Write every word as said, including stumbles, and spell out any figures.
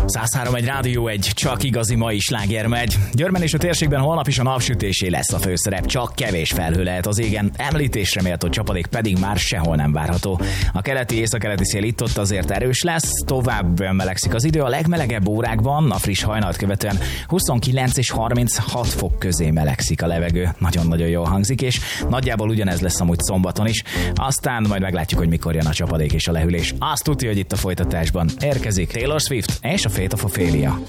száz három egy Rádió egy, csak igazi mai sláger megy. Győrben és a térségben holnap is a napsütésé lesz a főszerep, csak kevés felhő lehet az égen, említésre méltó csapadék pedig már sehol nem várható. A keleti északkeleti szél itt-ott azért erős lesz, tovább melegszik az idő, a legmelegebb órákban, a friss hajnalt követően huszonkilenc és harminchat fok közé melegszik a levegő. Nagyon-nagyon jól hangzik, és nagyjából ugyanez lesz amúgy szombaton is. Aztán majd meglátjuk, hogy mikor jön a csapadék és a lehűlés. Azt tudja, hogy itt a folytatásban érkezik Taylor Swift és a Fate of Ophelia.